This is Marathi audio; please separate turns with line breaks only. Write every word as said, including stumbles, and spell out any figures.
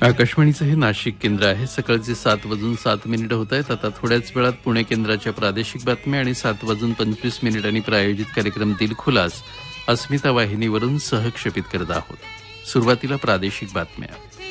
आकाशवाणीचं हे नाशिक केंद्र आहे. सकाळचे सात वाजून सात मिनिटं होत आहेत. आता थोड्याच वेळात पुणे केंद्राच्या प्रादेशिक बातम्या आणि सात वाजून पंचवीस मिनिटांनी प्रायोजित कार्यक्रम दिलखुलास अस्मिता वाहिनीवरून सहक्षेपित करत आहोत. सुरुवातीला प्रादेशिक बातम्या.